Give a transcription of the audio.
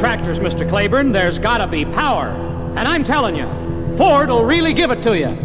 tractors, Mr. Claiborne, there's gotta be power. And I'm telling you, Ford will really give it to you.